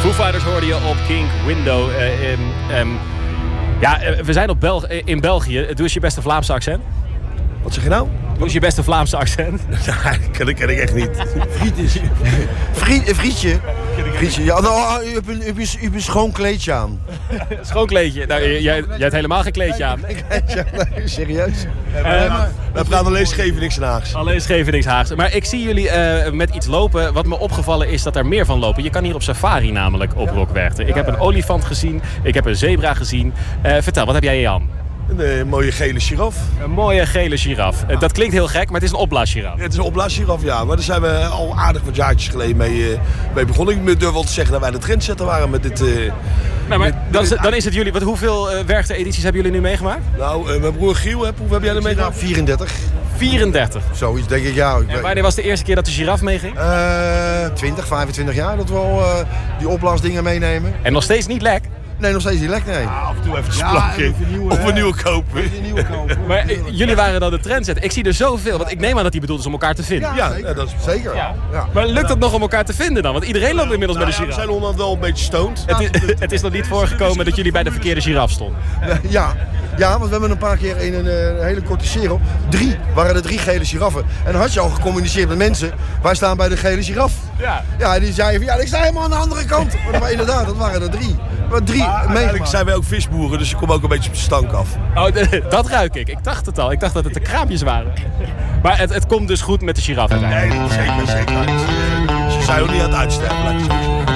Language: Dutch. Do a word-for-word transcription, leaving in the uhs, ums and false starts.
Foo Fighters hoorde je op Kink Window. Uh, um, um, ja, uh, we zijn op Bel- in België. Doe eens je beste Vlaamse accent. Wat zeg je nou? Doe eens je beste Vlaamse accent. Ja, dat ken ik echt niet. Friet is... Friet, frietje? Frietje, ja. Nou, u hebt een, u hebt een, u hebt een schoon kleedje aan. Schoon kleedje? Nou, jij, jij hebt helemaal geen kleedje aan. Nee, serieus? Uh, maar, we praten alleen Scheveningsen Haags. Alleen Scheveningsen Haags. Maar ik zie jullie uh, met iets lopen. Wat me opgevallen is dat er meer van lopen. Je kan hier op safari namelijk op Rockwerchter. Ik heb een olifant gezien. Ik heb een zebra gezien. Uh, vertel, wat heb jij in je hand? Een uh, mooie gele giraf. Een mooie gele giraf. Uh, dat klinkt heel gek, maar het is een opblaasgiraf. Ja, het is een opblaasgiraf, ja. Maar daar zijn we al aardig wat jaartjes geleden mee, uh, mee begonnen. Ik durf wel te zeggen dat wij de trendsetter waren met dit... Uh, nou, maar dan, is, dan is het jullie... Wat, hoeveel uh, Werchter-edities hebben jullie nu meegemaakt? Nou, uh, mijn broer Giel, heb, hoeveel heb jij er meegemaakt? vierendertig. vierendertig? Zoiets, denk ik, ja. En wanneer was de eerste keer dat de giraf meeging? Uh, twintig, vijfentwintig jaar dat we al uh, die opblaasdingen meenemen. En nog steeds niet lek? Nee, nog steeds niet lek, nee. Ah, af en toe even splanken. Ja, of een nieuwe kopen. Een nieuwe kopen. Maar uh, jullie waren dan de trendsetter. Ik zie er zoveel, want ik neem aan dat die bedoeld is om elkaar te vinden. Ja, ja, dat is zeker. Ja. Ja. Maar lukt het nog om elkaar te vinden dan? Want iedereen loopt inmiddels nou, bij de giraf. Ja, we zijn onderhand wel een beetje stoned. Het is, het is nog niet voorgekomen dat jullie bij de verkeerde giraf stonden. Ja, ja, want we hebben een paar keer in een, een hele korte serie. Drie waren er drie gele giraffen. En dan had je al gecommuniceerd met mensen. Wij staan bij de gele giraf. Ja. Ja, en die zeiden van ja, ik sta helemaal aan de andere kant. Maar dat, inderdaad, dat waren er drie. Maar drie eigenlijk zijn wij ook visboeren, dus je komt ook een beetje op de stank af. Oh, dat ruik ik. Ik dacht het al. Ik dacht dat het de kraampjes waren. Maar het, het komt dus goed met de giraf. Nee, zeker, zeker. Ze zijn ook niet aan het uitsterven, laat ik zo zeggen.